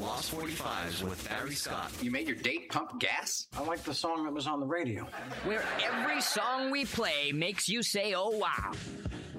Lost 45s with Barry Scott. You made your date pump gas? I like the song that was on the radio. Where every song we play makes you say, oh, wow.